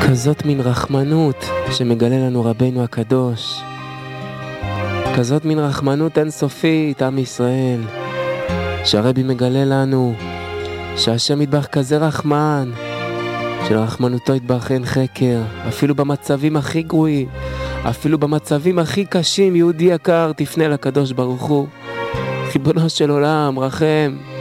כזאת מין רחמנות שמגלה לנו רבינו הקדוש, כזאת מין רחמנות אינסופית, עם ישראל, שהרבי מגלה לנו שהשם יתברך כזה רחמן, שלרחמנותו יתברך אין חקר, אפילו במצבים הכי גרועים, אפילו במצבים הכי קשים. יהודי יקר, תפנה לקדוש ברוך הוא, ריבונו של עולם, רחם,